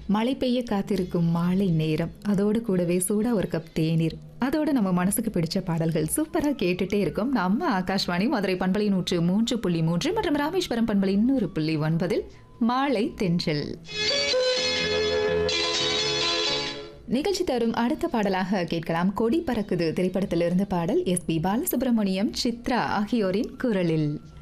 மழை பெய்ய காத்திருக்கும் மாலை நேரம், அதோடு கூடவே சூடா ஒரு கப் தேநீர், அதோட நம்ம மனசுக்கு பிடிச்ச பாடல்கள் சூப்பரா கேட்டுட்டே இருக்கும். நம்ம ஆகாஷ்வாணி மதுரை பண்பலை 103.3 மற்றும் ராமேஸ்வரம் பண்பலை 100.9 மாலை தென்றல் நிகழ்ச்சி தரும் அடுத்த பாடலாக கேட்கலாம். கொடி பறக்குது திரைப்படத்திலிருந்து பாடல். எஸ் பி பாலசுப்ரமணியம், சித்ரா ஆகியோரின் குரலில்.